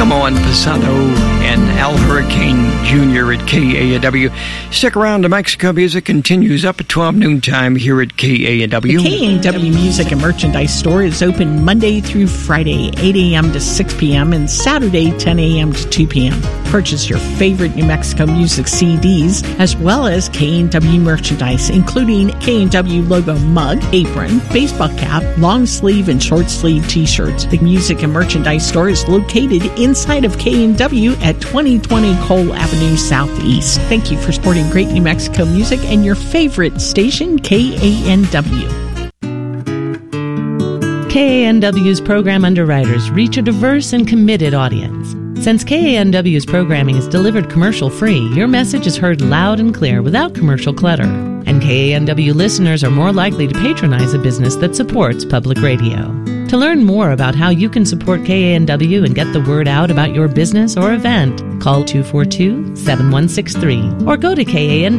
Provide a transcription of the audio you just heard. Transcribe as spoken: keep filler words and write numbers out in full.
Camon Pisano and Al Hurricane Junior at K A N W. Stick around. New Mexico Music continues up at twelve noon time here at K A N W. The K A N W Music and Merchandise Store is open Monday through Friday, eight a.m. to six p.m. and Saturday, ten a.m. to two p.m. Purchase your favorite New Mexico music C Ds as well as K A N W merchandise, including K A N W logo mug, apron, baseball cap, long sleeve, and short sleeve t-shirts. The Music and Merchandise Store is located inside of K A N W at twenty twenty Cole Avenue Southeast. Thank you for supporting great New Mexico music and your favorite station, K A N W. K A N W's program underwriters reach a diverse and committed audience. Since K A N W's programming is delivered commercial-free, your message is heard loud and clear without commercial clutter. And K A N W listeners are more likely to patronize a business that supports public radio. To learn more about how you can support K A N W and get the word out about your business or event, call two four two, seven one six three or go to K A N W.